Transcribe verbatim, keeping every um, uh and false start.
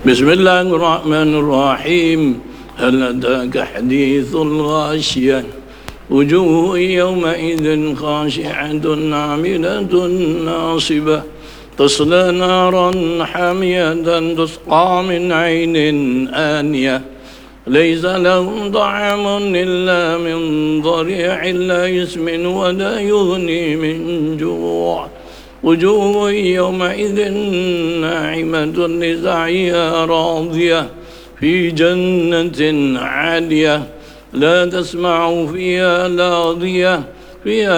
بسم الله الرحمن الرحيم. هل أتاك حديث الغاشية وجوه يومئذ خاشعة عاملة ناصبة تصلى نارا حامية تسقى من عين آنية ليس لهم طعام إلا من ضريع لا يسمن ولا يغني من جوع وجوه يومئذ ناعمة لسعيها راضية في جنة عالية لا تسمع فيها لاغية فيها